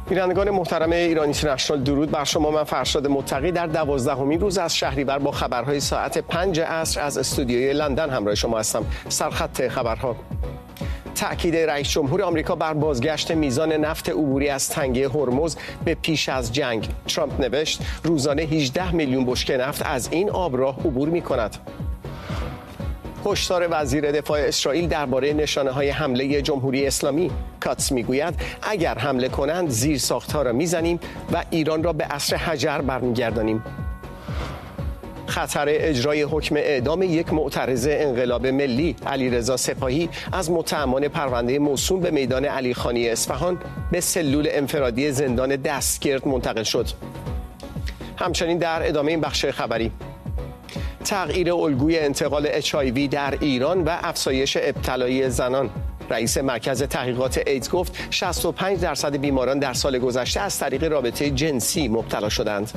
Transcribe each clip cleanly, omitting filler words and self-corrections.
بینندگان محترم ایران اینترنشنال، درود بر شما. من فرشاد متقی در 12مین روز از شهریور با خبرهای ساعت 5 عصر از استودیوی لندن همراه شما هستم. سرخط خبرها: تأکید رئیس جمهور آمریکا بر بازگشت میزان نفت عبوری از تنگه هرمز به پیش از جنگ. ترامپ نوشت روزانه 18 میلیون بشکه نفت از این آبراه عبور می‌کند. هشدار وزیر دفاع اسرائیل درباره نشانه‌های حمله جمهوری اسلامی. کاتس میگوید اگر حمله کنند زیرساخت‌ها را میزنیم و ایران را به عصر حجر برمیگردانیم. خطر اجرای حکم اعدام یک معترض انقلاب ملی، علیرضا سپاهی، از متهمان پرونده موسوم به میدان علیخانی اصفهان به سلول انفرادی زندان دستگرد منتقل شد. همچنین در ادامه این بخش خبری: تغییر الگوی انتقال HIV در ایران و افزایش ابتلایی زنان. رئیس مرکز تحقیقات ایدز گفت 65% بیماران در سال گذشته از طریق رابطه جنسی مبتلا شدند.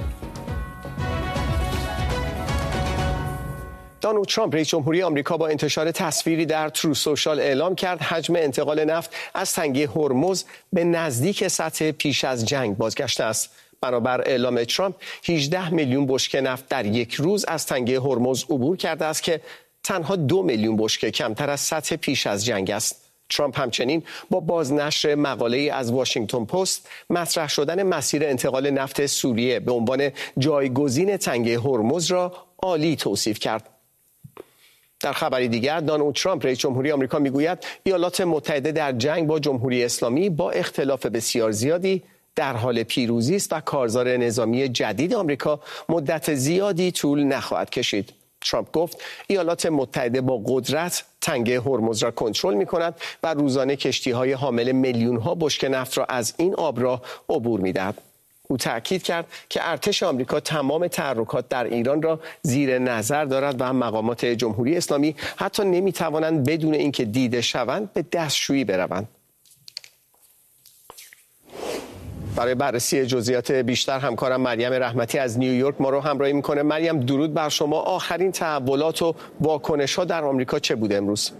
دونالد ترامپ رئیس جمهوری آمریکا با انتشار تصویری در ترو سوشال اعلام کرد حجم انتقال نفت از تنگه هرمز به نزدیک سطح پیش از جنگ بازگشته است. بنابر اعلام ترامپ 18 میلیون بشکه نفت در یک روز از تنگه هرمز عبور کرده است که تنها 2 میلیون بشکه کمتر از سطح پیش از جنگ است. ترامپ همچنین با بازنشر مقاله‌ای از واشنگتن پست مطرح شدن مسیر انتقال نفت سوریه به عنوان جایگزین تنگه هرمز را عالی توصیف کرد. در خبری دیگر، دونالد ترامپ رئیس جمهوری آمریکا میگوید ایالات متحده در جنگ با جمهوری اسلامی با اختلاف بسیار زیادی در حال پیروزی است و کارزار نظامی جدید آمریکا مدت زیادی طول نخواهد کشید. ترامپ گفت ایالات متحده با قدرت تنگه هرمز را کنترل می‌کند و روزانه کشتی‌های حامل میلیون‌ها بشکه نفت را از این آبراه عبور می‌دهد. او تأکید کرد که ارتش آمریکا تمام تحرکات در ایران را زیر نظر دارد و مقامات جمهوری اسلامی حتی نمی‌توانند بدون اینکه دیده شوند به دستشویی بروند. برای بررسی جزئیات بیشتر همکارم مریم رحمتی از نیویورک ما رو همراهی میکنه. مریم، درود بر شما. آخرین تحولات و واکنش‌ها در آمریکا چه بوده امروز؟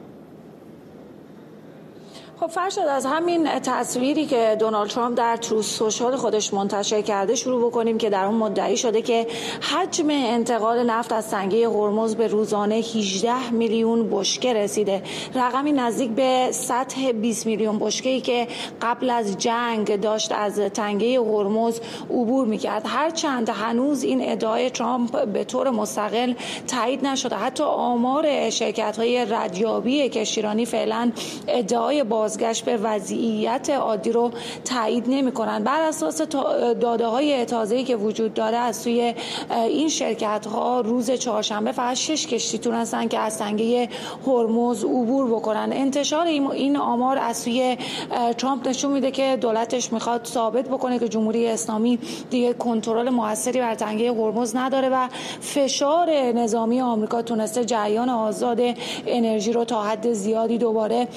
خب فرشاد، از همین تصویری که دونالد ترامپ در ترو سوشال خودش منتشر کرده شروع بکنیم که در اون مدعی شده که حجم انتقال نفت از تنگه هرمز به روزانه 18 میلیون بشکه رسیده، رقمی نزدیک به سطح 20 میلیون بشکه‌ای که قبل از جنگ داشت از تنگه هرمز عبور می‌کرد. هرچند هنوز این ادعای ترامپ به طور مستقل تایید نشده، حتی آمار شرکت‌های ردیابی کشتیرانی فعلا ادعای بازگشت به وضعیت عادی رو تایید نمی‌کنند. بر اساس داده‌های تازه‌ای که وجود داره از سوی این شرکت‌ها روز چهارشنبه فقط 6 کشتی تونستن که از تنگه هرمز عبور بکنن. انتشار این آمار از سوی ترامپ نشون میده که دولتش میخواد ثابت بکنه که جمهوری اسلامی دیگه کنترل موثری بر تنگه هرمز نداره و فشار نظامی آمریکا تونسته جریان آزاد انرژی رو تا حد زیادی دوباره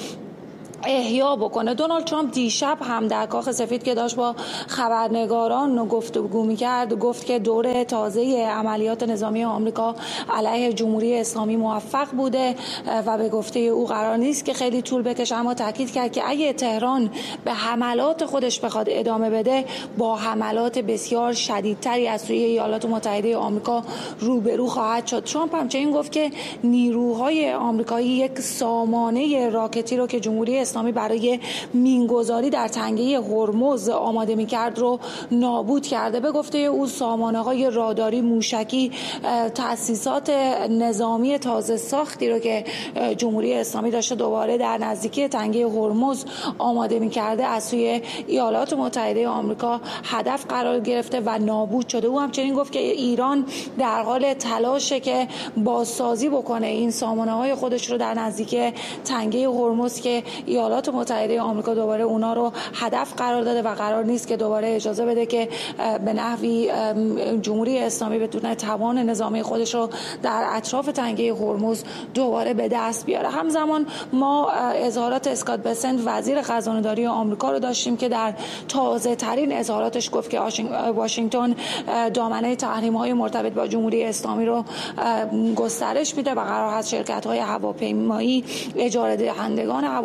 احیا بکنه. دونالد ترامپ دیشب هم در کاخ سفید که داشت با خبرنگاران گفتگو می‌کرد گفت که دور تازه عملیات نظامی آمریکا علیه جمهوری اسلامی موفق بوده و به گفته او قرار نیست که خیلی طول بکشه، اما تاکید کرد که اگه تهران به حملات خودش بخواد ادامه بده با حملات بسیار شدیدتری از سوی ایالات متحده آمریکا روبرو خواهد شد. ترامپ همچنین گفت که نیروهای آمریکایی یک سامانه راکتی رو که جمهوری اسلامی برای مینگذاری در تنگه هرمز آماده می‌کرد رو نابود کرده. به گفته او سامانه‌های راداری، موشکی، تأسیسات نظامی تازه ساختی رو که جمهوری اسلامی داشته دوباره در نزدیکی تنگه هرمز آماده می‌کرده از سوی ایالات متحده آمریکا هدف قرار گرفته و نابود شده. او همچنین گفت که ایران در حال تلاشه که بازسازی بکنه این سامانه‌های خودش رو در نزدیکی تنگه هرمز که ایالات متحده آمریکا دوباره اونا رو هدف قرار داده و قرار نیست که دوباره اجازه بده که به نحوی جمهوری اسلامی بتونه توان نظامی خودش رو در اطراف تنگه هرمز دوباره به دست بیاره. همزمان ما اظهارات اسکات بسنت وزیر خزانه‌داری آمریکا رو داشتیم که در تازه ترین اظهاراتش گفت که واشنگتن دامنه تحریم‌های مرتبط با جمهوری اسلامی رو گسترش میده و قرار هست شرکت‌های هواپیمایی، اجاره دهندگان هواپیما،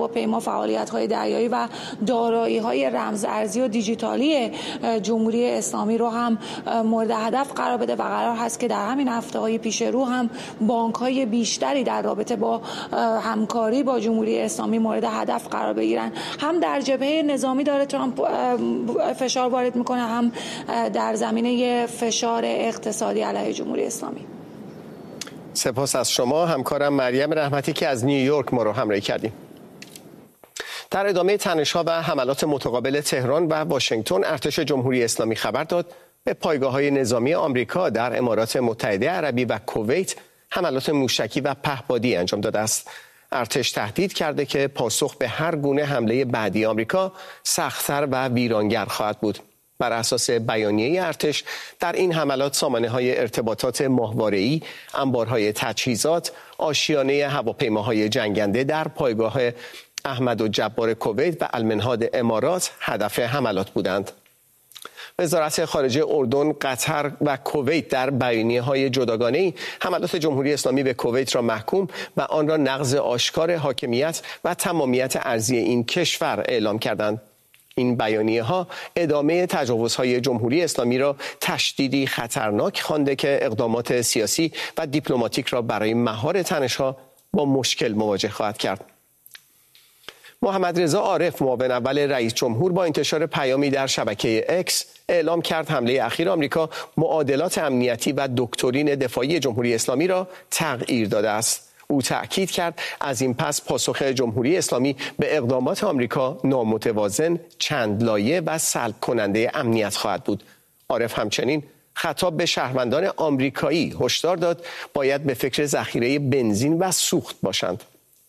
فعالیت‌های دریایی و دارایی‌های رمز ارزی و دیجیتالی جمهوری اسلامی رو هم مورد هدف قرار بده و قرار هست که در همین هفته‌های پیش رو هم بانک‌های بیشتری در رابطه با همکاری با جمهوری اسلامی مورد هدف قرار بگیرن. هم در جبهه نظامی داره ترامپ فشار وارد میکنه، هم در زمینه فشار اقتصادی علیه جمهوری اسلامی. سپاس از شما همکارم مریم رحمتی که از نیویورک ما رو همراهی کردیم. در ادامه تنش‌ها و حملات متقابل تهران و واشنگتن، ارتش جمهوری اسلامی خبر داد به پایگاه‌های نظامی آمریکا در امارات متحده عربی و کویت حملات موشکی و پهپادی انجام داده است. ارتش تهدید کرده که پاسخ به هر گونه حمله بعدی آمریکا سخت‌تر و ویرانگر خواهد بود. بر اساس بیانیه ارتش، در این حملات سامانه‌های ارتباطات ماهواره‌ای، انبارهای تجهیزات، آشیانه هواپیماهای جنگنده در پایگاه احمد و جبار کویت و المنهاد امارات هدف حملات بودند. وزارت خارجه اردن، قطر و کویت در بیانیه‌های جداگانه‌ای حملات جمهوری اسلامی به کویت را محکوم و آن را نقض آشکار حاکمیت و تمامیت ارضی این کشور اعلام کردند. این بیانیه‌ها ادامه تجاوزهای جمهوری اسلامی را تشدیدی خطرناک خوانده که اقدامات سیاسی و دیپلماتیک را برای مهار تنش‌ها با مشکل مواجه خواهد کرد. محمد رضا عارف، معاون اول رئیس جمهور، با انتشار پیامی در شبکه اکس اعلام کرد حمله اخیر آمریکا معادلات امنیتی و دکترین دفاعی جمهوری اسلامی را تغییر داده است. او تأکید کرد از این پس پاسخ جمهوری اسلامی به اقدامات آمریکا نامتوازن، چند لایه و سلب کننده امنیت خواهد بود. عارف همچنین خطاب به شهروندان آمریکایی هشدار داد باید به فکر ذخیره بنزین و سوخت باشند.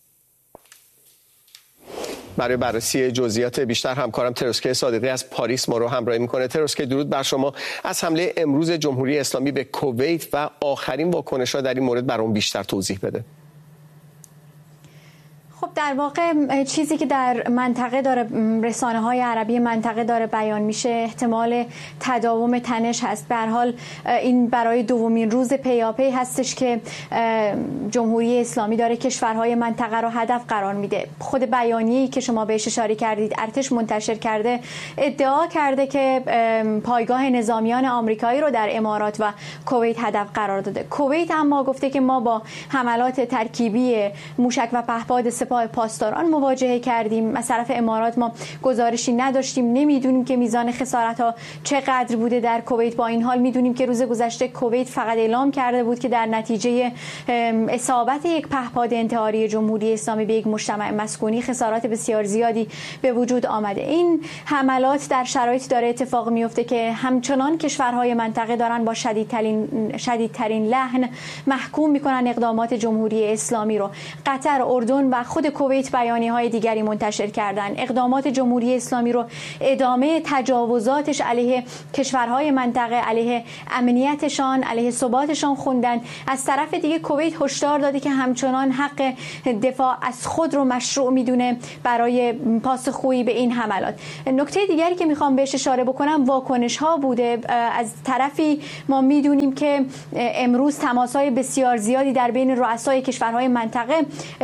برای بررسی جزئیات بیشتر همکارم تروسکه صادقی از پاریس ما رو همراهی میکنه. تروسکه، درود بر شما. از حمله امروز جمهوری اسلامی به کویت و آخرین واکنش‌ها در این مورد برام بیشتر توضیح بده. خب در واقع چیزی که در منطقه داره، رسانه‌های عربی منطقه داره بیان میشه، احتمال تداوم تنش هست. به هر حال این برای دومین روز پیاپی هستش که جمهوری اسلامی داره کشورهای منطقه رو هدف قرار میده. خود بیانیه‌ای که شما بهش اشاره کردید ارتش منتشر کرده، ادعا کرده که پایگاه نظامیان آمریکایی رو در امارات و کویت هدف قرار داده. کویت اما گفته که ما با حملات ترکیبی موشک و پهپاد سپاه پاسداران مواجهه کردیم. از طرف امارات ما گزارشی نداشتیم، نمیدونیم که میزان خسارت‌ها چقدر بوده در کویت. با این حال میدونیم که روز گذشته کویت فقط اعلام کرده بود که در نتیجه اصابت یک پهپاد انتحاری جمهوری اسلامی به یک مجتمع مسکونی خسارات بسیار زیادی به وجود آمده. این حملات در شرایطی داره اتفاق میفته که همچنان کشورهای منطقه دارن با شدیدترین لحن محکوم میکنن اقدامات جمهوری اسلامی رو. قطر، اردن و خود کویت بیانیه‌های دیگری منتشر کردن. اقدامات جمهوری اسلامی رو ادامه تجاوزاتش علیه کشورهای منطقه، علیه امنیتشان، علیه ثباتشان خوندن. از طرف دیگه کویت هشدار داده که همچنان حق دفاع از خود رو مشروع میدونه برای پاسخگویی به این حملات. نکته دیگری که میخوام بهش اشاره بکنم واکنش‌ها بوده. از طرفی ما میدونیم که امروز تماس‌های بسیار زیادی در بین رؤسای کشورهای منطقه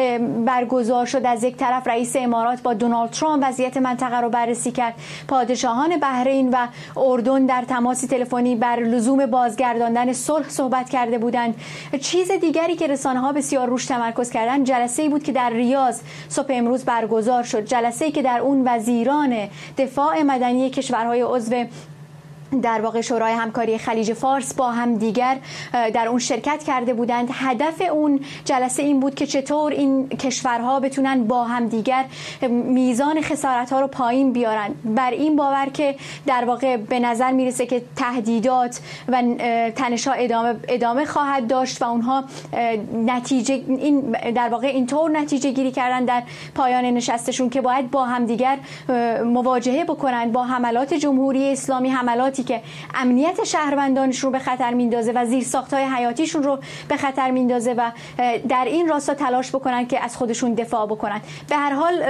برگزار شد. از یک طرف رئیس امارات با دونالد ترامپ وضعیت منطقه رو بررسی کرد. پادشاهان بحرین و اردن در تماسی تلفنی بر لزوم بازگرداندن صلح صحبت کرده بودند. چیز دیگری که رسانه‌ها بسیار روش تمرکز کردن جلسه‌ای بود که در ریاض صبح امروز برگزار شد. جلسه‌ای که در اون وزیران دفاع مدنی کشورهای عضو در واقع شورای همکاری خلیج فارس با هم دیگر در اون شرکت کرده بودند. هدف اون جلسه این بود که چطور این کشورها بتونن با هم دیگر میزان خسارت‌ها رو پایین بیارن. بر این باور که در واقع به نظر میرسه که تهدیدات و تنش‌ها ادامه خواهد داشت و اونها نتیجه این در واقع اینطور نتیجه گیری کردن در پایان نشستشون که باید با هم دیگر مواجهه بکنن با حملات جمهوری اسلامی، حملاتی که امنیت شهروندانشون رو به خطر میندازه و زیرساخت‌های حیاتیشون رو به خطر میندازه و در این راستا تلاش بکنن که از خودشون دفاع بکنن. به هر حال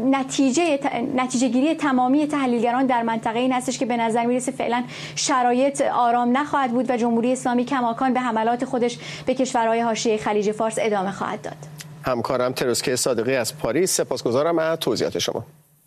نتیجه گیری تمامی تحلیلگران در منطقه این هستش که به نظر میرسه فعلا شرایط آرام نخواهد بود و جمهوری اسلامی کماکان به حملات خودش به کشورهای حاشیه خلیج فارس ادامه خواهد داد. همکارم تروسکه صادقی از پاریس. سپاسگزارم از توضیحات شما.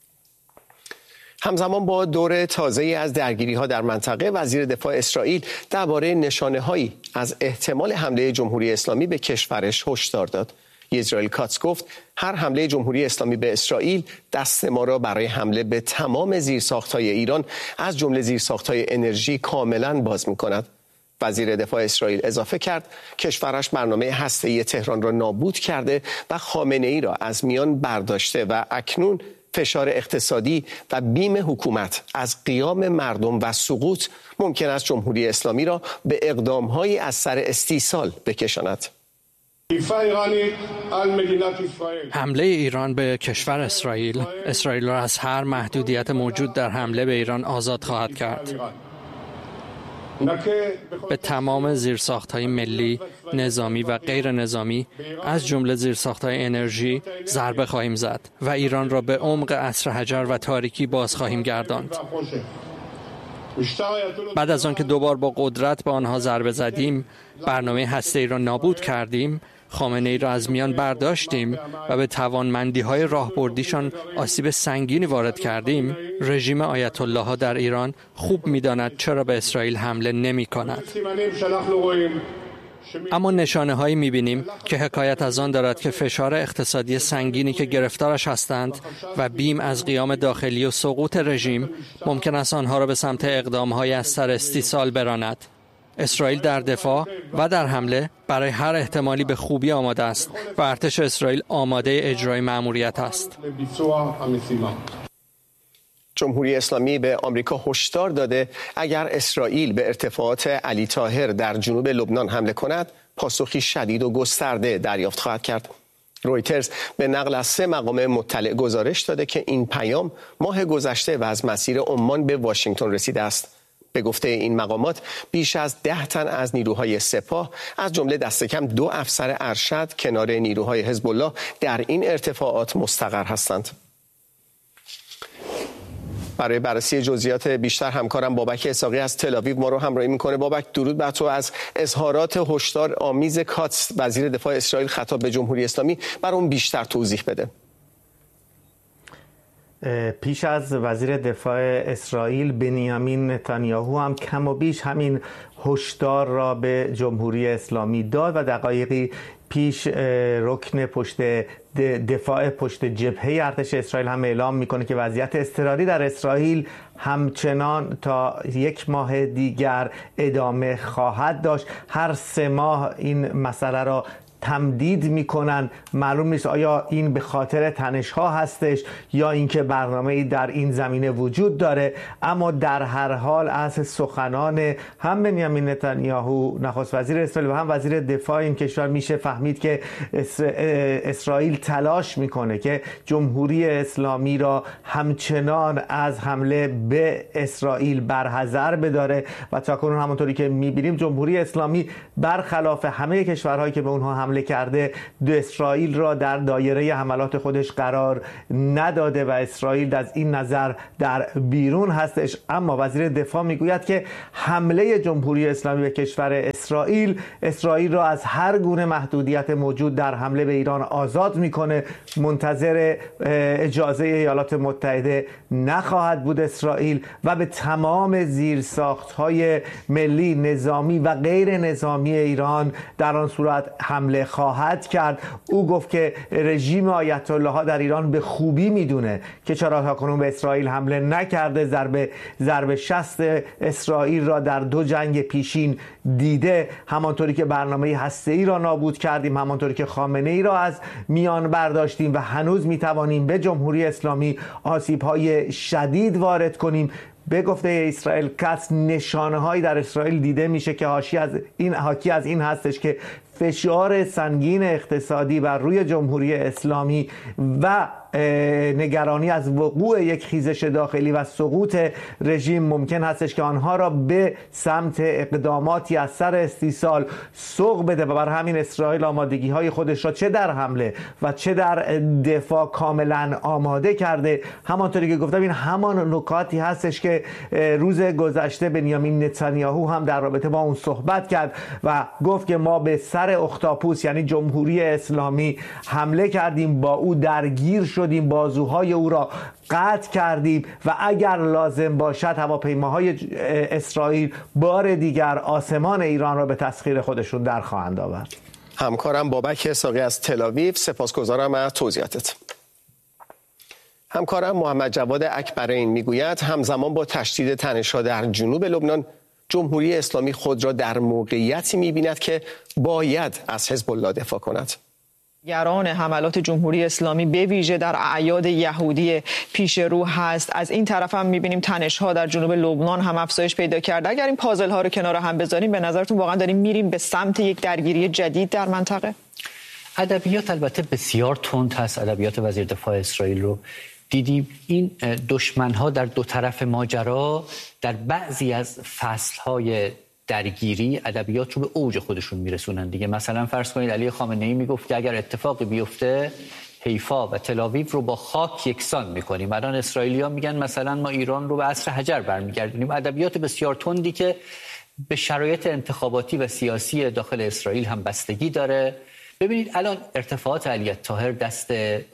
همزمان با دور تازه‌ای از درگیری‌ها در منطقه، وزیر دفاع اسرائیل درباره نشانه‌هایی از احتمال حمله جمهوری اسلامی به کشورش هشدار داد. اسرائیل کاتس گفت هر حمله جمهوری اسلامی به اسرائیل دست ما را برای حمله به تمام زیرساخت‌های ایران از جمله زیرساخت‌های انرژی کاملاً باز می‌کند. وزیر دفاع اسرائیل اضافه کرد کشورش برنامه هسته‌ای تهران را نابود کرده و خامنه‌ای را از میان برداشته و اکنون فشار اقتصادی و بیم حکومت از قیام مردم و سقوط ممکن است جمهوری اسلامی را به اقدام‌هایی از سر استیصال بکشاند. حمله ایران به کشور اسرائیل را از هر محدودیت موجود در حمله به ایران آزاد خواهد کرد. به تمام زیرساخت‌های ملی، نظامی و غیر نظامی از جمله زیرساخت‌های انرژی ضربه خواهیم زد و ایران را به عمق عصر حجر و تاریکی باز خواهیم گرداند. بعد از آنکه دوبار با قدرت به آنها ضربه زدیم، برنامه هسته‌ای را نابود کردیم، خامنه‌ای را از میان برداشتیم و به توانمندی‌های راهبردیشان آسیب سنگینی وارد کردیم، رژیم آیت الله ها در ایران خوب می‌داند چرا به اسرائیل حمله نمی‌کند. اما نشانه‌هایی می‌بینیم که حکایت از آن دارد که فشار اقتصادی سنگینی که گرفتارش هستند و بیم از قیام داخلی و سقوط رژیم ممکن است آنها را به سمت اقدام‌های از سر استیصال براند. اسرائیل در دفاع و در حمله برای هر احتمالی به خوبی آماده است و ارتش اسرائیل آماده اجرای مأموریت است. جمهوری اسلامی به آمریکا هشدار داده اگر اسرائیل به ارتفاعات علی طاهر در جنوب لبنان حمله کند، پاسخی شدید و گسترده دریافت خواهد کرد. رویترز به نقل از 3 مقام مطلع گزارش داده که این پیام ماه گذشته و از مسیر عمان به واشنگتن رسیده است. به گفته این مقامات بیش از 10 تن از نیروهای سپاه از جمله دست کم 2 افسر ارشد کنار نیروهای حزب الله در این ارتفاعات مستقر هستند. برای بررسی جزئیات بیشتر همکارم بابک اسحاقی از تل‌آویو ما رو همراهی میکنه. بابک، درود بر تو. از اظهارات هشدار آمیز کاتس وزیر دفاع اسرائیل خطاب به جمهوری اسلامی بر اون بیشتر توضیح بده. پیش از وزیر دفاع اسرائیل بنیامین نتانیاهو هم کم و بیش همین هشدار را به جمهوری اسلامی داد و دقایقی پیش رکن دفاع پشت جبهه ارتش اسرائیل هم اعلام میکنه که وضعیت اضطراری در اسرائیل همچنان تا 1 ماه دیگر ادامه خواهد داشت. هر 3 ماه این مسئله را تمدید میکنن. معلوم نیست آیا این به خاطر تنش‌ها هستش یا اینکه برنامه‌ای در این زمینه وجود داره، اما در هر حال از سخنان هم بنیامین نتانیاهو نخست وزیر اسرائیل و هم وزیر دفاع این کشور میشه فهمید که اسرائیل تلاش میکنه که جمهوری اسلامی را همچنان از حمله به اسرائیل برحذر بداره و تاکنون همونطوری که میبینیم جمهوری اسلامی برخلاف همه کشورهایی که به اونها حمله کرده اسرائیل را در دایره حملات خودش قرار نداده و اسرائیل از این نظر در بیرون هستش. اما وزیر دفاع میگوید که حمله جمهوری اسلامی به کشور اسرائیل را از هر گونه محدودیت موجود در حمله به ایران آزاد میکنه. منتظر اجازه ایالات متحده نخواهد بود اسرائیل و به تمام زیرساخت‌های ملی، نظامی و غیر نظامی ایران در آن صورت حمله خواهد کرد. او گفت که رژیم آیت الله ها در ایران به خوبی میدونه که چرا تاکنون به اسرائیل حمله نکرده. ضرب شست اسرائیل را در 2 جنگ پیشین دیده. همانطوری که برنامه هسته‌ای را نابود کردیم، همانطوری که خامنه‌ای را از میان برداشتیم و هنوز میتوانیم به جمهوری اسلامی آسیب‌های شدید وارد کنیم. به گفته اسرائیل کاتس نشانه‌هایی در اسرائیل دیده میشه که حاکی از این هستش که فشار سنگین اقتصادی بر روی جمهوری اسلامی و نگرانی از وقوع یک خیزش داخلی و سقوط رژیم ممکن هستش که آنها را به سمت اقداماتی از سر استیصال سوق بده و برای همین اسرائیل آمادگی‌های خودش را چه در حمله و چه در دفاع کاملا آماده کرده. همانطوری که گفتم این همان نکاتی هستش که روز گذشته بنیامین نتانیاهو هم در رابطه با اون صحبت کرد و گفت که ما به سر سر اختاپوس یعنی جمهوری اسلامی حمله کردیم، با او درگیر شدیم، بازوهای او را قطع کردیم و اگر لازم باشد هواپیماهای اسرائیل بار دیگر آسمان ایران را به تسخیر خودشون در خواهند آورد. همکارم بابک اسحاقی از تل‌آویو، سپاسگزارم از توضیحاتت. همکارم محمد جواد اکبرین میگوید همزمان با تشدید تنش‌ها در جنوب لبنان، جمهوری اسلامی خود را در موقعیتی می‌بیند که باید از حزب الله دفاع کند. نگران حملات جمهوری اسلامی به ویژه در اعیاد یهودی پیش رو هست. از این طرف هم می‌بینیم تنش‌ها در جنوب لبنان هم افزایش پیدا کرده. اگر این پازل‌ها رو کنار هم بذاریم، به نظرتون واقعا داریم میریم به سمت یک درگیری جدید در منطقه؟ ادبیات البته بسیار تند هست. ادبیات وزیر دفاع اسرائیل رو دیدیم. این دشمن‌ها در دو طرف ماجرا در بعضی از فصل‌های درگیری ادبیات رو به اوج خودشون میرسونن دیگه. مثلا فرض کنید علی خامنه‌ای میگفت که اگر اتفاقی بیفته حیفا و تل‌آویو رو با خاک یکسان میکنیم. الان اسرائیلی‌ها میگن مثلا ما ایران رو به عصر حجر برمیگردونیم. ادبیات بسیار تندی که به شرایط انتخاباتی و سیاسی داخل اسرائیل هم بستگی داره. ببینید الان ارتفاعات علی الطاهر دست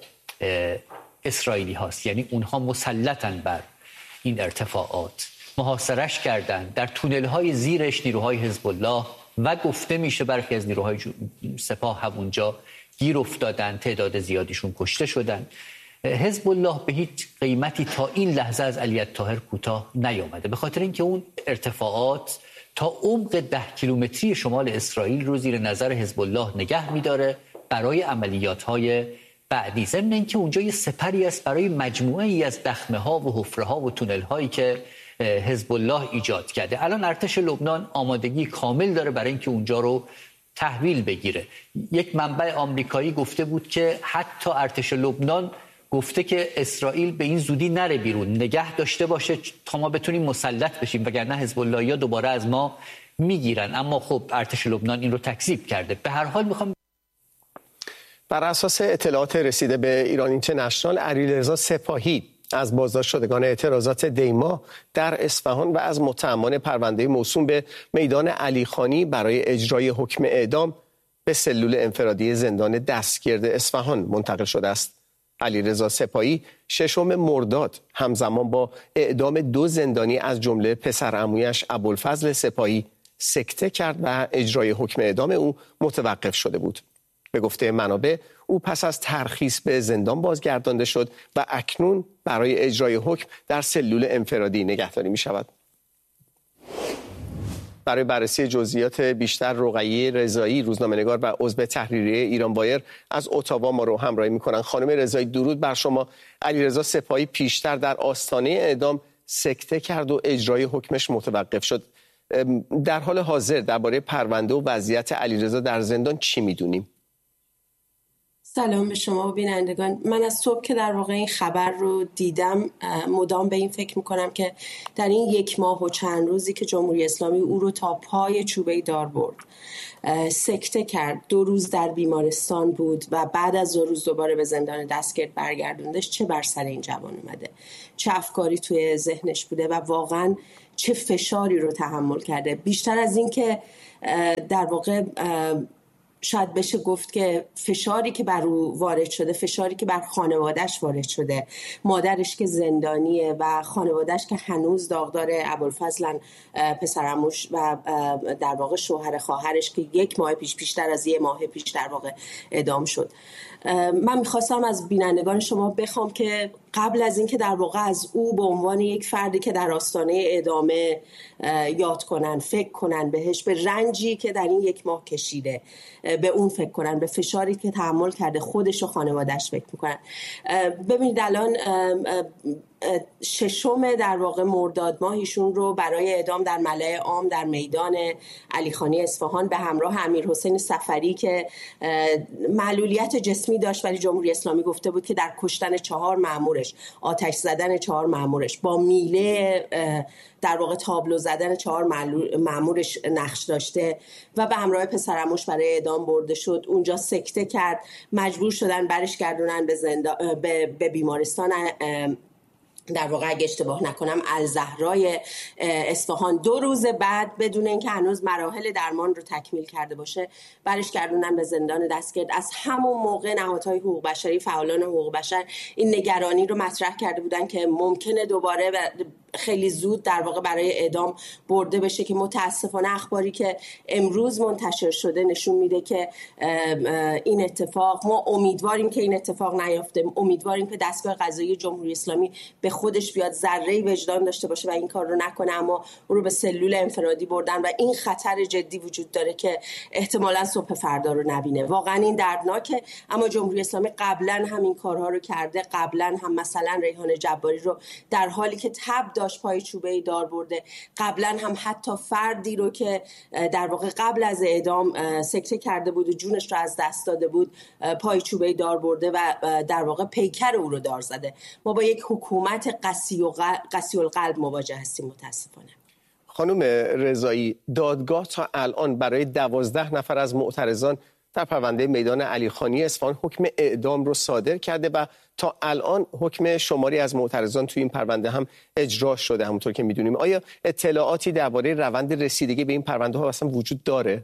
اسرائیلی هاست، یعنی اونها مسلطن بر این ارتفاعات، محاصرش کردن. در تونل های زیرش نیروهای حزب الله و گفته میشه برخی از نیروهای سپاه همونجا گیر افتادن، تعداد زیادیشون کشته شدن. حزب الله به هیچ قیمتی تا این لحظه از علی الطاهر کوتاه نیامده، به خاطر اینکه اون ارتفاعات تا عمق 10 کیلومتری شمال اسرائیل رو زیر نظر حزب الله نگه میداره برای عملیات‌های بعدی. ضمن اینکه اونجا یه سپری است برای مجموعه‌ای از دخمه‌ها و حفره‌ها و تونل‌هایی که حزب الله ایجاد کرده. الان ارتش لبنان آمادگی کامل داره برای اینکه اونجا رو تحویل بگیره. یک منبع آمریکایی گفته بود که حتی ارتش لبنان گفته که اسرائیل به این زودی نره بیرون، نگه داشته باشه تا ما بتونیم مسلط بشیم، وگرنه حزب اللهیا دوباره از ما میگیرن. اما خب ارتش لبنان این رو تکذیب کرده. به هر حال میخوام بر اساس اطلاعات رسیده به ایران اینترنشنال، علیرضا سپاهی از بازداشت شدگان اعتراضات دیما در اصفهان و از متهمان پرونده موسوم به میدان علیخانی برای اجرای حکم اعدام به سلول انفرادی زندان دستگرد اصفهان منتقل شده است. علیرضا سپاهی 6 مرداد همزمان با اعدام 2 زندانی از جمله پسرعمویش ابوالفضل سپاهی سکته کرد و اجرای حکم اعدام او متوقف شده بود. به گفته منابع او پس از ترخیص به زندان بازگردانده شد و اکنون برای اجرای حکم در سلول انفرادی نگهداری می شود. برای بررسی جزئیات بیشتر رقیه رضایی، روزنامه‌نگار و عضو تحریریه ایران بایر از اتاوا ما رو همراهی می‌کنند. خانم رضایی، درود بر شما. علیرضا سپاهی پیشتر در آستانه اعدام سکته کرد و اجرای حکمش متوقف شد. در حال حاضر درباره پرونده و وضعیت علیرضا در زندان چی می‌دونیم؟ سلام به شما و بینندگان. من از صبح که در واقع این خبر رو دیدم مدام به این فکر میکنم که در این 1 ماه و چند روزی که جمهوری اسلامی او رو تا پای چوبه دار برد، سکته کرد، 2 روز در بیمارستان بود و بعد از 2 روز دوباره به زندان دستگرد برگردوندش، چه بر سر این جوان اومده، چه افکاری توی ذهنش بوده و واقعا چه فشاری رو تحمل کرده. بیشتر از این که در واقع شاید بشه گفت که فشاری که بر او وارد شده، فشاری که بر خانواده‌اش وارد شده، مادرش که زندانیه و خانواده‌اش که هنوز داغدار ابوالفضلن، پسرعموش و در واقع شوهر خواهرش که 1 ماه پیش، بیشتر از 1 ماه پیش در واقع اعدام شد. من میخواستم از بینندگان شما بخوام که قبل از این که در واقع از او به عنوان یک فردی که در آستانه ادامه یاد کنن، فکر کنن بهش، به رنجی که در این 1 ماه کشیده، به اون فکر کنن، به فشاری که تحمل کرده، خودش و خانواده‌اش فکر میکنن. ببینید الان 6 در واقع مرداد ماه ایشون رو برای اعدام در ملأ عام در میدان علیخانی اصفهان به همراه امیرحسین صفری که معلولیت جسمی داشت ولی جمهوری اسلامی گفته بود که در کشتن 4 مأمورش، آتش زدن 4 مأمورش، با میله در واقع تابلو زدن 4 مأمورش نقش داشته و به همراه پسرعموش برای اعدام برده شد. اونجا سکته کرد، مجبور شدن برش گردونن به بیمارستان در واقع اگه اشتباه نکنم الزهرای اصفهان 2 روز بعد بدون اینکه هنوز مراحل درمان رو تکمیل کرده باشه برش گردوندن به زندان دستگرد. از همون موقع نهادهای حقوق بشری، فعالان حقوق بشر این نگرانی رو مطرح کرده بودن که ممکنه دوباره خیلی زود در واقع برای اعدام برده بشه، که متاسفانه اخباری که امروز منتشر شده نشون میده که این اتفاق، ما امیدواریم که این اتفاق نیفته، امیدواریم که دستگاه قضایی جمهوری اسلامی به خودش بیاد، ذره وجدان داشته باشه و این کار رو نکنه، اما او رو به سلول انفرادی بردن و این خطر جدی وجود داره که احتمالاً صبح فردا رو نبینه. واقعا این دردناکه، اما جمهوری اسلامی قبلا هم این کارها رو کرده، قبلا هم مثلا ریحان جباری رو در حالی که تب داشت پای چوبه دار برده، قبلا هم حتی فردی رو که در واقع قبل از اعدام سکته کرده بود و جونش رو از دست داده بود پای چوبه دار برده و در واقع پیکر او رو دار زده. ما با یک حکومت قسی القلب مواجه هستیم متاسفانه. خانم رضایی، دادگاه تا الان برای 12 نفر از معترضان در پرونده میدان علیخانی اصفهان حکم اعدام رو صادر کرده و تا الان حکم شماری از معترضان توی این پرونده هم اجرا شده. همونطور که میدونیم، آیا اطلاعاتی درباره روند رسیدگی به این پرونده ها اصلا وجود داره؟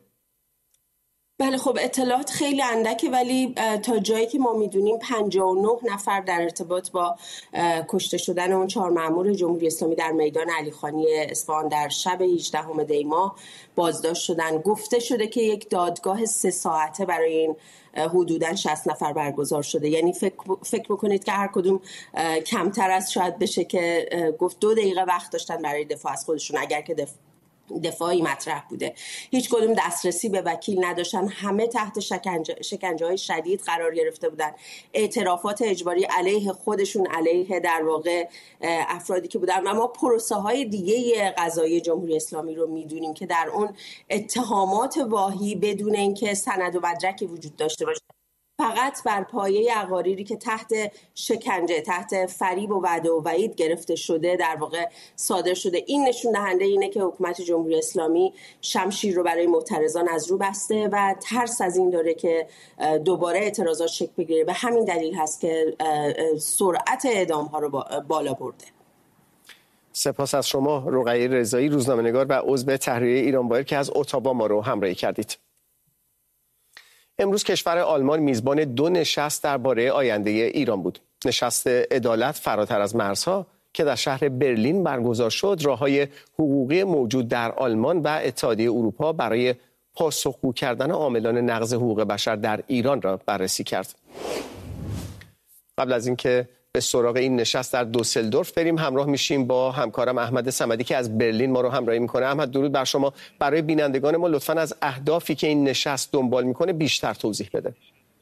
بله، خب اطلاعات خیلی اندکه، ولی تا جایی که ما میدونیم 59 نفر در ارتباط با کشته شدن اون 4 مأمور جمهوری اسلامی در میدان علیخانی اصفهان در شب 18 دی ماه بازداشت شدن. گفته شده که یک دادگاه 3 ساعته برای این حدوداً 60 نفر برگزار شده. یعنی فکر بکنید که هر کدوم کمتر از شاید بشه که گفت 2 دقیقه وقت داشتن برای دفاع از خودشون، اگر که دفاعی مطرح بوده. هیچ کدوم دسترسی به وکیل نداشتن، همه تحت شکنجه‌های شدید قرار گرفته بودن. اعترافات اجباری علیه خودشون، علیه در واقع افرادی که بودن. و ما پروسه‌های دیگه قضایی جمهوری اسلامی رو میدونیم که در اون اتهامات واهی بدون اینکه سند و مدرکی وجود داشته باشه، فقط بر پایه اقاریری که تحت شکنجه، تحت فریب و وعده و وعید گرفته شده در واقع صادر شده. این نشون دهنده اینه که حکومت جمهوری اسلامی شمشیر رو برای معترضان از رو بسته و ترس از این داره که دوباره اعتراضات شکل بگیره. به همین دلیل هست که سرعت اعدام ها رو بالا برده. سپاس از شما رقیه رضایی، روزنامه‌نگار و عضو تحریریه ایران بایر که از اتاوا ما رو همراهی کردید. امروز کشور آلمان میزبان 2 نشست درباره آینده ایران بود. نشست عدالت فراتر از مرزها که در شهر برلین برگزار شد، راههای حقوقی موجود در آلمان و اتحادیه اروپا برای پاسخگو کردن عاملان نقض حقوق بشر در ایران را بررسی کرد. قبل از اینکه به سراغ این نشست در دوسلدورف بریم، همراه میشیم با همکارم احمد صمدی که از برلین ما رو همراهی میکنه. احمد، درود بر شما. برای بینندگان ما لطفاً از اهدافی که این نشست دنبال میکنه بیشتر توضیح بده.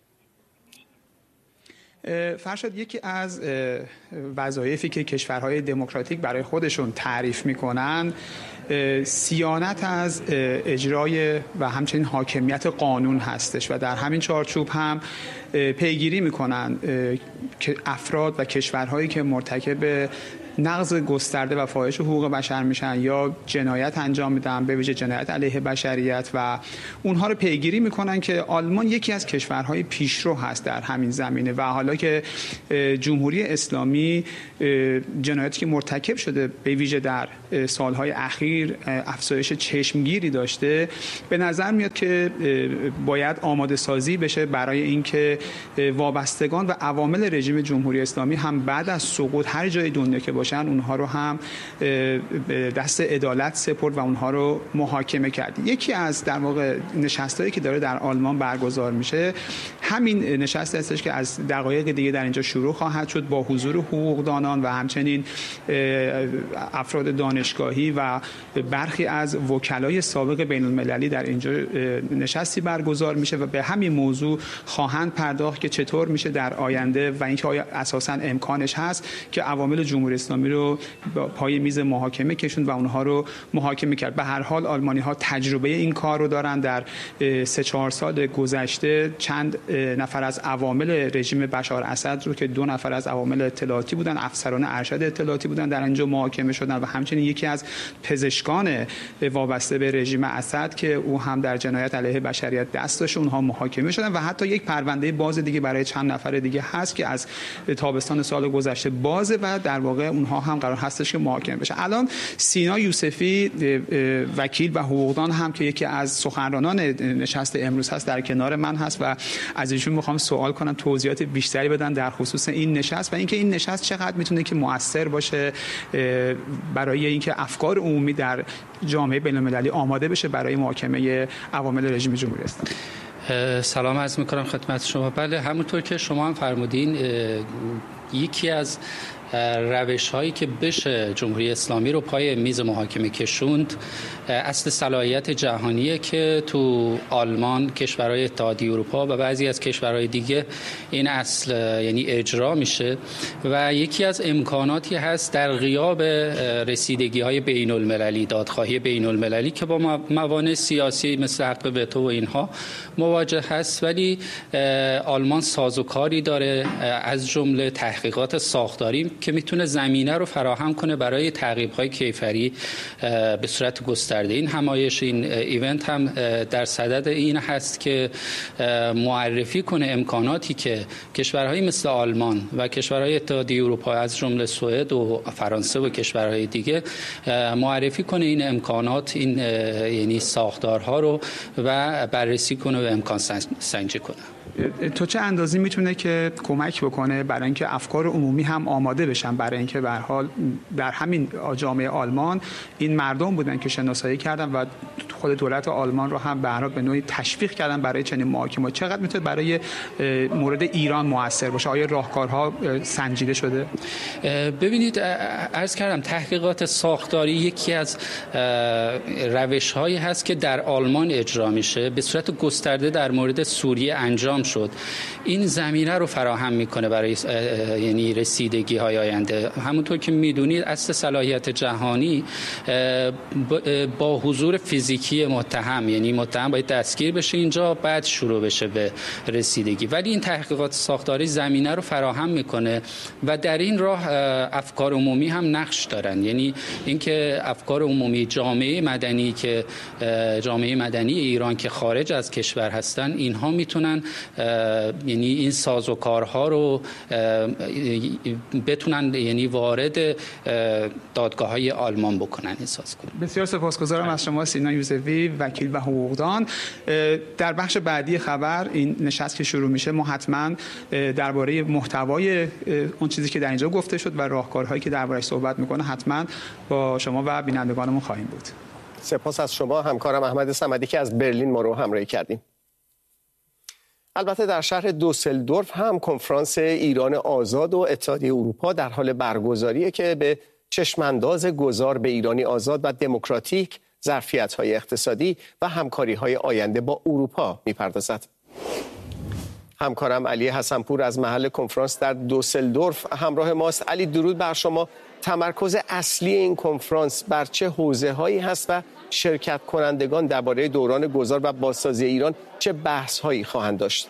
فرشاد، یکی از وظایفی که کشورهای دموکراتیک برای خودشون تعریف میکنن صیانت از اجرای و همچنین حاکمیت قانون هستش و در همین چارچوب هم پیگیری میکنن که افراد و کشورهایی که مرتکب نقض گسترده و فاحش حقوق بشر میشن یا جنایت انجام میدن، به ویژه جنایت علیه بشریت، و اونها رو پیگیری میکنن که آلمان یکی از کشورهای پیشرو هست در همین زمینه. و حالا که جمهوری اسلامی جنایاتی که مرتکب شده به ویژه در سالهای اخیر افزایش چشمگیری داشته، به نظر میاد که باید آماده سازی بشه برای اینکه وابستگان و عوامل رژیم جمهوری اسلامی هم بعد از سقوط هر جای دنیا که باشن اونها رو هم دست عدالت سپرد و اونها رو محاکمه کرد. یکی از در واقع نشستایی که داره در آلمان برگزار میشه همین نشست هستش که از دقایق دیگه در اینجا شروع خواهد شد با حضور حقوقدانان و همچنین افراد دانشگاهی و برخی از وکلای سابق بین المللی در اینجا نشستی برگزار میشه و به همین موضوع خواهند پرداخت که چطور میشه در آینده و اینکه آیا اساساً امکانش هست که عوامل جمهوری اسلامی رو پای میز محاکمه کشوند و اونها رو محاکمه کرد. به هر حال آلمانی ها تجربه این کار رو دارن. در 3-4 سال گذشته چند نفر از عوامل رژیم بشار اسد رو که 2 نفر از عوامل اطلاعاتی بودن، افسران ارشد اطلاعاتی بودن، در اینجا محاکمه شدن و همچنین یکی از پزشکان وابسته به رژیم اسد که او هم در جنایت علیه بشریت دست داشت، اونها محاکمه شدن و حتی یک پرونده باز دیگه برای چند نفر دیگه هست که از تابستان سال گذشته بازه و در واقع اونها هم قرار هستش که محاکمه بشه. الان سینا یوسفی وکیل و حقوقدان هم که یکی از سخنرانان نشست امروز هست در کنار من هست و از ایشون میخوام سوال کنم توضیحات بیشتری بدن در خصوص این نشست و اینکه این نشست چقدر میتونه که مؤثر باشه برای اینکه افکار عمومی در جامعه بین‌المللی آماده بشه برای محاکمه عوامل رژیم جمهوری اسلامی. سلام عرض میکنم خدمت شما. بله، همونطور که شما هم فرمودین، یکی از روش هایی که بشه جمهوری اسلامی رو پای میز محاکمه کشوند اصل صلاحیت جهانیه که تو آلمان، کشورهای اتحادیه اروپا و بعضی از کشورهای دیگه این اصل یعنی اجرا میشه و یکی از امکاناتی هست در غیاب رسیدگی های بین المللی، دادخواهی بین المللی که با موانع سیاسی مثل حق وتو و اینها مواجه هست، ولی آلمان سازوکاری داره از جمله تحقیقات ساختاری که میتونه زمینه رو فراهم کنه برای تعقیب‌های کیفری به صورت گسترده. این همایش، این ایونت هم در صدد این هست که معرفی کنه امکاناتی که کشورهای مثل آلمان و کشورهای اتحادیه اروپا از جمله سوئد و فرانسه و کشورهای دیگه معرفی کنه این امکانات، این یعنی ساختارها رو و بررسی کنه و امکان سنجی کنه. تو چه اندازی میتونه که کمک بکنه برای اینکه افکار عمومی هم آماده بشن، برای اینکه به هر حال در همین جامعه آلمان این مردم بودن که شناسایی کردن و خود دولت آلمان رو هم به هر حال به نوعی تشویق کردن برای چنین محاکمه؟ چقدر میتونه برای مورد ایران موثر باشه؟ آیا راهکارها سنجیده شده؟ ببینید، عرض کردم تحقیقات ساختاری یکی از روش‌هایی هست که در آلمان اجرا میشه، به صورت گسترده در مورد سوریه انجام شد. این زمینه رو فراهم میکنه برای یعنی رسیدگی های آینده. همونطور که میدونید اصل صلاحیت جهانی با حضور فیزیکی متهم، یعنی متهم باید دستگیر بشه اینجا بعد شروع بشه به رسیدگی، ولی این تحقیقات ساختاری زمینه رو فراهم میکنه و در این راه افکار عمومی هم نقش دارن. یعنی اینکه افکار عمومی، جامعه مدنی ایران که خارج از کشور هستن، اینها میتونن یعنی این سازوکارها رو بتونن یعنی وارد دادگاه‌های آلمان بکنن، احساس کنن. بسیار سپاسگزارم از شما سینا یوسفی، وکیل و حقوقدان. در بخش بعدی خبر، این نشست که شروع میشه، ما حتما درباره محتوای اون چیزی که در اینجا گفته شد و راهکارهایی که درباره‌اش صحبت میکنه حتما با شما و بینندگانمون خواهیم بود. سپاس از شما همکارم احمد صمدی که از برلین ما رو همراهی کردیم. البته در شهر دوسلدورف هم کنفرانس ایران آزاد و اتحادیه اروپا در حال برگزاریه که به چشمانداز گذار به ایرانی آزاد و دموکراتیک، ظرفیت‌های اقتصادی و همکاری‌های آینده با اروپا می‌پردازد. همکارم علی حسنپور از محل کنفرانس در دوسلدورف همراه ماست. علی، درود بر شما. تمرکز اصلی این کنفرانس بر چه حوزه‌هایی هست و شرکت کنندگان درباره دوران گذار و بازسازی ایران چه بحث‌هایی خواهند داشت؟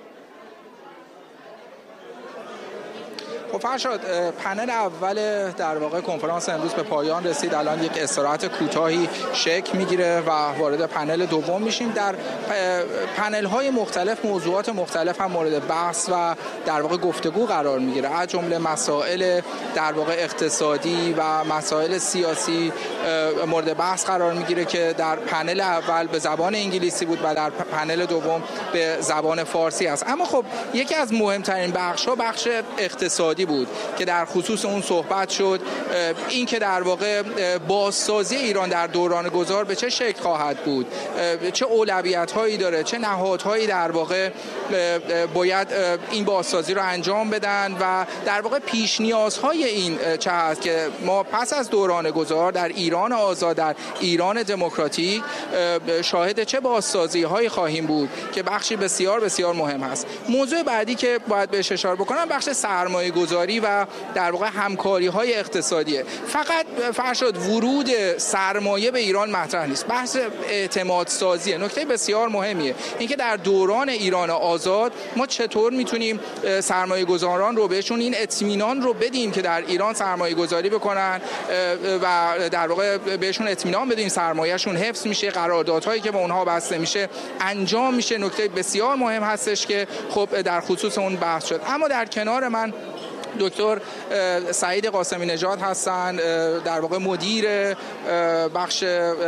خب فرشاد، پنل اول در واقع کنفرانس امروز به پایان رسید. الان یک استراحت کوتاهی شکل میگیره و وارد پنل دوم میشیم. در پنل های مختلف موضوعات مختلف هم مورد بحث و در واقع گفتگو قرار میگیره، از جمله مسائل در واقع اقتصادی و مسائل سیاسی مورد بحث قرار میگیره که در پنل اول به زبان انگلیسی بود و در پنل دوم به زبان فارسی است. اما خب یکی از مهمترین بخش‌ها بخش اقتصادی بود که در خصوص اون صحبت شد، این که در واقع بازسازی ایران در دوران گذار به چه شکل خواهد بود، چه اولویت‌هایی داره، چه نهادهایی در واقع باید این بازسازی رو انجام بدن و در واقع پیش نیازهای این چه هست که ما پس از دوران گذار در ایران آزاد، در ایران دموکراتیک شاهد چه بازسازی‌هایی خواهیم بود که بخشی بسیار بسیار مهم است. موضوع بعدی که باید بهش اشاره بکنم بخش سرمایه‌گذاری و در واقع همکاری‌های اقتصادیه. فقط فرشاد ورود سرمایه به ایران مطرح نیست، بحث اعتماد سازیه. نکته بسیار مهمیه اینکه در دوران ایران آزاد ما چطور میتونیم سرمایه‌گذاران رو بهشون این اطمینان رو بدیم که در ایران سرمایه‌گذاری بکنن و در واقع بهشون اطمینان بدیم سرمایه‌شون حفظ میشه، قراردادهایی که با اونها بسته میشه انجام میشه. نکته بسیار مهم هستش که خب در خصوص اون بحث شد. اما در کنار من دکتر سعید قاسمی نژاد هستن، در واقع مدیر بخش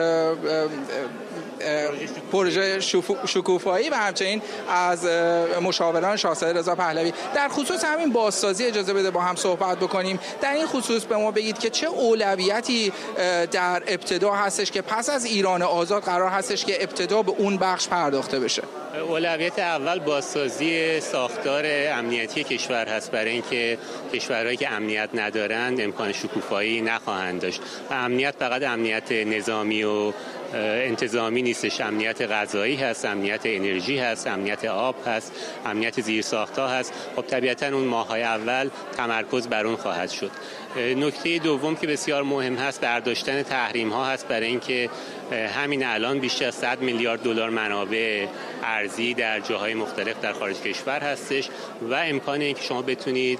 پروژه شکوفایی و همچنین از مشاوران شاهزاده رضا پهلوی. در خصوص همین بازسازی اجازه بده با هم صحبت بکنیم. در این خصوص به ما بگید که چه اولویتی در ابتدا هستش که پس از ایران آزاد قرار هستش که ابتدا به اون بخش پرداخته بشه؟ اولویت اول بازسازی ساختار امنیتی کشور هست، برای اینکه کشورهایی که امنیت ندارند امکان شکوفایی نخواهند داشت. و امنیت فقط امنیت نظامی و انتظامی نیستش، امنیت غذایی هست، امنیت انرژی هست، امنیت آب هست، امنیت زیرساخت‌ها هست. خب طبیعتاً اون ماه‌های اول تمرکز بر اون خواهد شد. نکته دوم که بسیار مهم هست برداشتن تحریم‌ها هست، برای اینکه همین الان بیشتر از 100 میلیارد دلار منابع ارزی در جاهای مختلف در خارج کشور هستش و امکان اینکه شما بتونید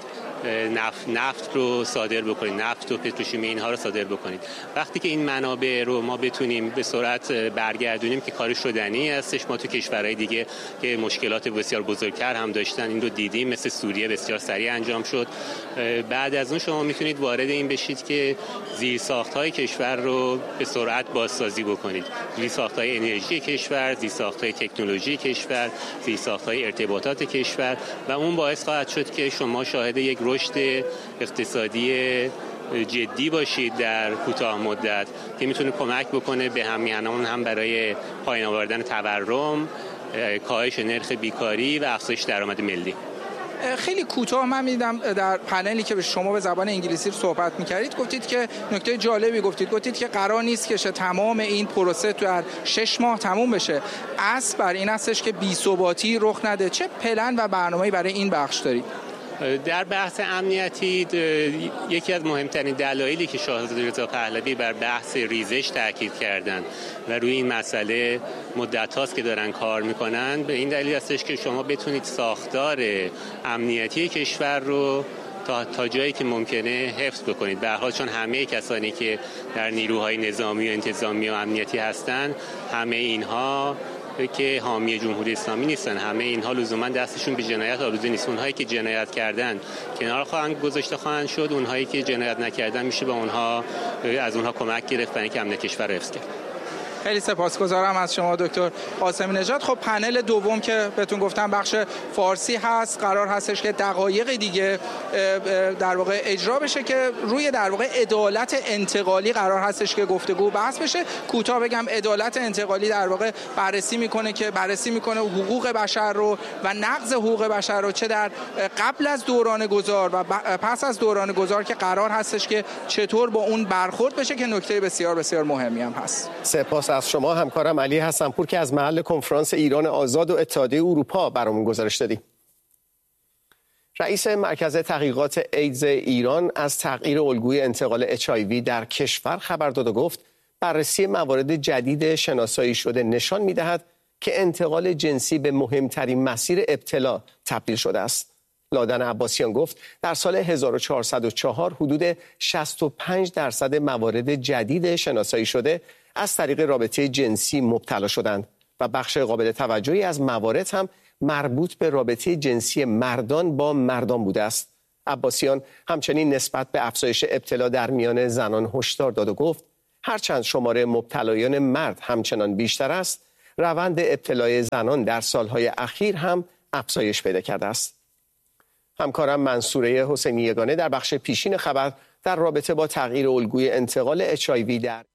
نفت رو صادر بکنید، نفت و پتروشیمی اینها رو صادر بکنید. وقتی که این منابع رو ما بتونیم به سرعت برگردونیم که کار شدنی هستش. ما تو کشورهای دیگه که مشکلات بسیار بزرگتر هم داشتن این رو دیدیم، مثل سوریه بسیار سریع انجام شد. بعد از اون شما میتونید وارد این بشید که زیرساخت‌های کشور رو به سرعت بازسازی بکنید. زیرساخت‌های انرژی کشور، زیرساخت‌های تکنولوژی کشور، زیرساخت‌های ارتباطات کشور و اون باعث خواهد شد که شما شاهد یک رشد اقتصادی جدی باشید در کوتاه مدت که میتونه کمک بکنه به همیهنان هم برای پایین آوردن تورم، کاهش نرخ بیکاری و افزایش درآمد ملی. خیلی کوتاه من میدم در پنلی که شما به زبان انگلیسی صحبت میکردید گفتید که نکته جالبی گفتید که قرار نیست که تمام این پروسه در 6 ماه تموم بشه. اصل بر این هستش که بی‌ثباتی رخ نده. چه پلن و برنامه‌ای برای این بخش دارید؟ در بحث امنیتی یکی از مهمترین دلایلی که شاهزاده رضا پهلوی بر بحث ریزش تاکید کردن و روی این مسئله مدت هاست که دارن کار میکنن به این دلیل هستش که شما بتونید ساختار امنیتی کشور رو تا جایی که ممکنه حفظ بکنید. به هر حال چون همه کسانی که در نیروهای نظامی و انتظامی و امنیتی هستن، همه اینها که حامی جمهوری اسلامی نیستن، همه اینها لزوما دستشون به جنایت آلوده نیست. اونهایی که جنایت کردن کنار گذاشته خواهند شد، اونهایی که جنایت نکردن میشه به اونها از اونها کمک گرفت برای اینکه امنیت کشور رو حفظ کرد. خیلی سپاسگزارم از شما دکتر قاسمی نژاد. خب پنل دوم که بهتون گفتم بخش فارسی هست، قرار هستش که دقایق دیگه در واقع اجرا بشه که روی در واقع عدالت انتقالی قرار هستش که گفتگو بحث بشه. کوتاه بگم عدالت انتقالی در واقع بررسی میکنه حقوق بشر رو و نقض حقوق بشر رو، چه در قبل از دوران گذار و پس از دوران گذار، که قرار هستش که چطور با اون برخورد بشه که نکته بسیار بسیار مهمی هم هست. سپاس از شما همکارم علی حسنپور که از محل کنفرانس ایران آزاد و اتحادیه اروپا برامون گزارش دادیم. رئیس مرکز تحقیقات ایدز ایران از تغییر الگوی انتقال HIV در کشور خبر داد و گفت بررسی موارد جدید شناسایی شده نشان می‌دهد که انتقال جنسی به مهمترین مسیر ابتلا تبدیل شده است. لادن عباسیان گفت در سال 1404 حدود 65% موارد جدید شناسایی شده از طریق رابطه جنسی مبتلا شدند و بخش قابل توجهی از موارد هم مربوط به رابطه جنسی مردان با مردان بوده است. عباسیان همچنین نسبت به افزایش ابتلا در میان زنان هشدار داد و گفت هرچند شماره مبتلایان مرد همچنان بیشتر است، روند ابتلای زنان در سالهای اخیر هم افزایش پیدا کرده است. همکارم منصوره حسینی یگانه در بخش پیشین خبر در رابطه با تغییر الگوی انتقال HIV در